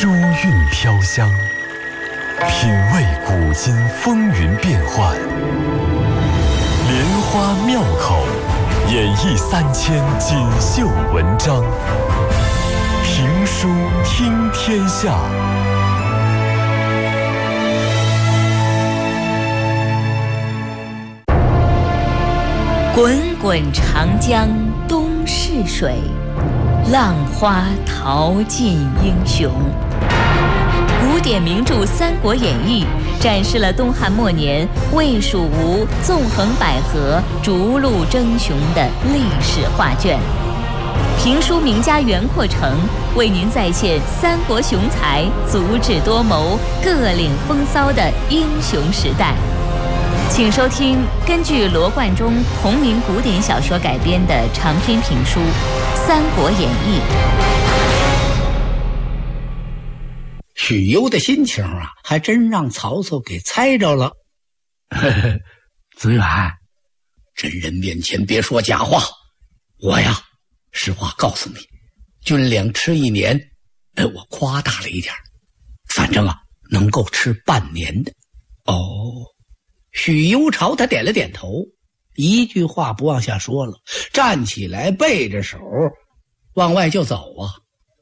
书韵飘香，品味古今风云变幻，莲花妙口，演绎3000锦绣文章。评书听天下。 滚滚长江东逝水，浪花淘尽英雄。古典名著《三国演义》展示了东汉末年魏蜀吴纵横捭阖、逐鹿争雄的历史画卷。评书名家袁阔成为您再现三国雄才足智多谋、各领风骚的英雄时代。请收听根据罗贯中同名古典小说改编的长篇评书《三国演义》。 许攸的心情啊，还真让曹操给猜着了。子远，真人面前别说假话，我呀，实话告诉你，军粮吃1年，我夸大了一点，反正啊，能够吃半年的。哦。许攸朝他点了点头，一句话不往下说了，站起来背着手往外就走啊！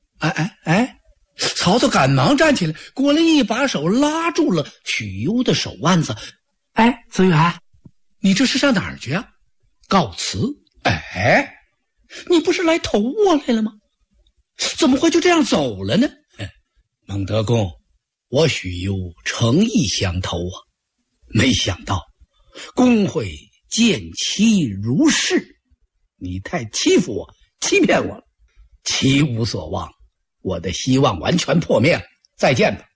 曹操赶忙站起来，过来一把手拉住了许攸的手腕子。子远，你这是上哪儿去啊？告辞。你不是来投我来了吗？怎么会就这样走了呢？孟德公，我许攸诚意相投啊，没想到公会见其如是，你太欺负我，欺骗我了，其无所望，我的希望完全破灭了，再见吧。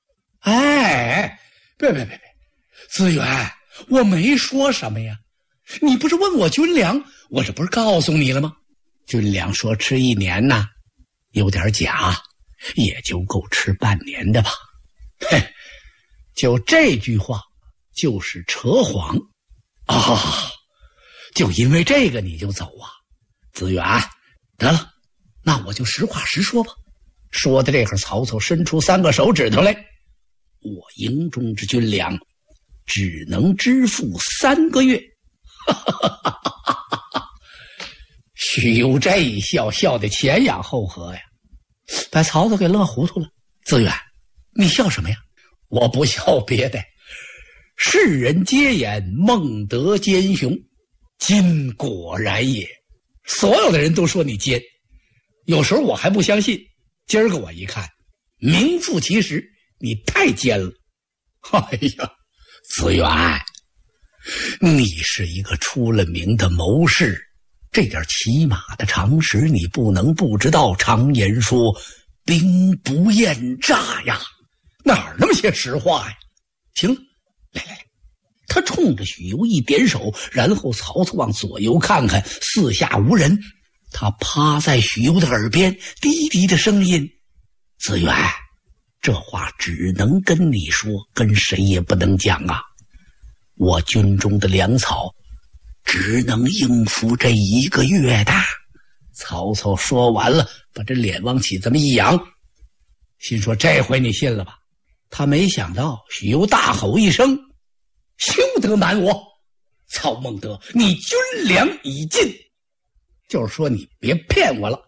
别，子远，我没说什么呀，你不是问我军粮，我这不是告诉你了吗？军粮说吃1年呢，有点假，也就够吃半年的吧。就这句话就是扯谎啊！就因为这个你就走啊？子远，得了，那我就实话实说吧。说的这会儿，曹操伸出3个手指头来，我营中之军粮只能支付3个月。许攸这一笑，笑得前仰后合呀，把曹操给乐糊涂了。子远，你笑什么呀？我不笑别的，世人皆言孟德奸雄，今果然也。所有的人都说你奸，有时候我还不相信，今儿个我一看，名副其实，你太奸了。子远，你是一个出了名的谋士，这点起码的常识你不能不知道。常言说兵不厌诈呀，哪儿那么些实话呀？行了，来，他冲着许攸一点手，然后曹操往左右看看，四下无人，他趴在许攸的耳边低低的声音：子远，这话只能跟你说，跟谁也不能讲啊。我军中的粮草只能应付这1个月的。曹操说完了，把这脸往起这么一扬，心说这回你信了吧？他没想到许攸大吼一声：休得瞒我！曹孟德，你军粮已尽，就是说你别骗我了。